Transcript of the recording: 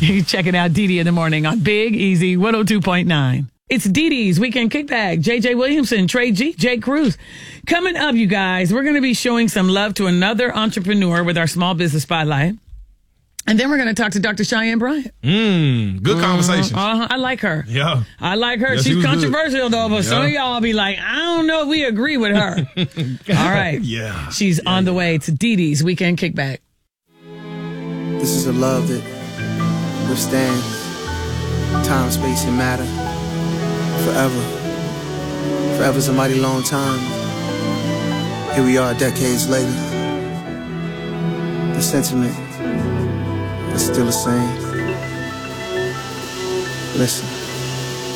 You're checking out Dee Dee in the morning on Big Easy 102.9. It's Dee Dee's Weekend Kickback. JJ Williamson, Trey G, Jay Cruz. Coming up, you guys, we're going to be showing some love to another entrepreneur with our small business spotlight. And then we're going to talk to Dr. Cheyenne Bryant. Good conversation. I like her. Yeah. I like her. Yeah, She's controversial, though, but some of Yeah. y'all be like, I don't know if we agree with her. All right. Yeah. She's on the way to Dee Dee's Weekend Kickback. This is a love that withstands time, space, and matter forever. Forever's a mighty long time. Here we are decades later. The sentiment is still the same. Listen.